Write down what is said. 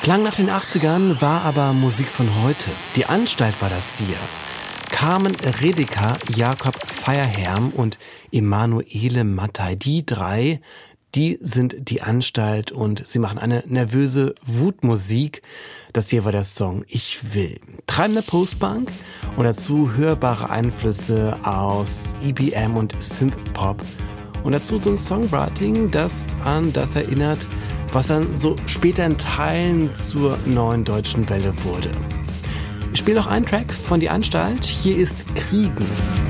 Klang nach den 80ern, war aber Musik von heute. Die Anstalt war das hier. Carmen Redeker, Jakob Feierherm und Emanuele Mattei, die drei, die sind die Anstalt und sie machen eine nervöse Wutmusik. Das hier war der Song Ich will. Treibende Postpunk und dazu hörbare Einflüsse aus EBM und Synthpop. Und dazu so ein Songwriting, das an das erinnert, was dann so später in Teilen zur neuen deutschen Welle wurde. Ich spiele noch einen Track von Die Anstalt. Hier ist Kriegen.